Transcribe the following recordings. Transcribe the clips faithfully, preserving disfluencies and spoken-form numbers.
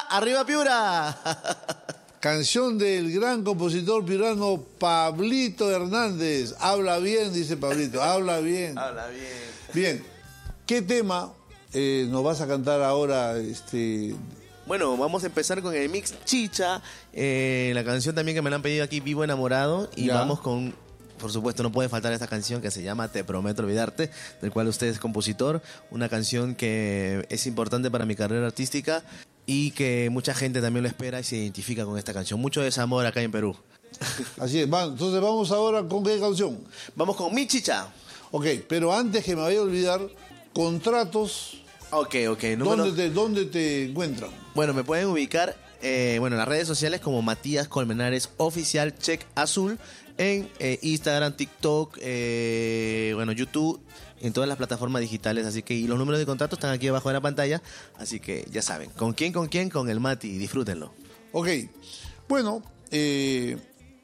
¡Arriba Piura! Canción del gran compositor piurano Pablito Hernández. Habla bien, dice Pablito, habla bien. Habla bien. Bien, ¿qué tema eh, nos vas a cantar ahora? Este... Bueno, vamos a empezar con el mix Chicha, eh, la canción también que me la han pedido aquí, Vivo Enamorado, y Ya. vamos con, por supuesto, no puede faltar esta canción que se llama Te Prometo Olvidarte, del cual usted es compositor, una canción que es importante para mi carrera artística y que mucha gente también lo espera y se identifica con esta canción. Mucho desamor acá en Perú. Así es, va, entonces vamos ahora con qué canción. Vamos con Mi Chicha. Ok, pero antes que me vaya a olvidar, contratos, Ok, ok. Número... ¿dónde te, ¿dónde te encuentran? Bueno, me pueden ubicar eh, bueno, en las redes sociales como Matías Colmenares Oficial Check Azul, en eh, Instagram, TikTok, eh, bueno, YouTube, en todas las plataformas digitales. Así que, y los números de contacto están aquí abajo de la pantalla. Así que ya saben, ¿con quién, con quién? Con el Mati, disfrútenlo. Ok, bueno, eh,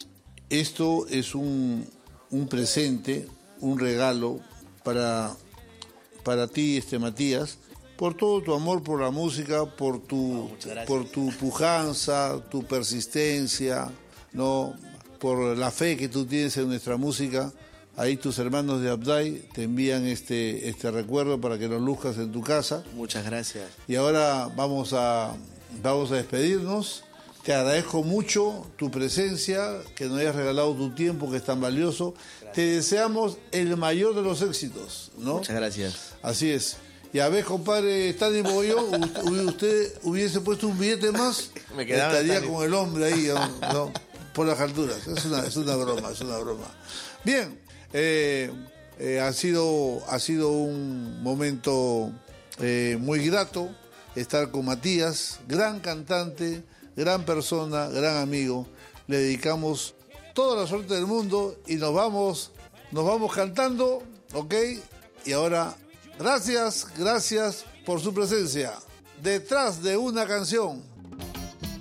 esto es un, un presente, un regalo para, para ti, este Matías, por todo tu amor por la música, por tu, oh, por tu pujanza, tu persistencia, ¿no? Por la fe que tú tienes en nuestra música. Ahí tus hermanos de Abday te envían este, este recuerdo para que lo luzcas en tu casa. Muchas gracias. Y ahora vamos a, vamos a despedirnos. Te agradezco mucho tu presencia, que nos hayas regalado tu tiempo, que es tan valioso. Gracias. Te deseamos el mayor de los éxitos, ¿no? Muchas gracias. Así es. Y a ver, compadre Stanley Mogollón, usted, usted hubiese puesto un billete más, Me quedaba estaría Stanley. con el hombre ahí, ¿no? ¿no? Por las alturas. Es una, es una broma, es una broma. Bien, eh, eh, ha sido, ha sido un momento eh, muy grato estar con Matías, gran cantante, gran persona, gran amigo. Le dedicamos toda la suerte del mundo y nos vamos, nos vamos cantando, ¿ok? Y ahora, gracias, gracias por su presencia. Detrás de una canción.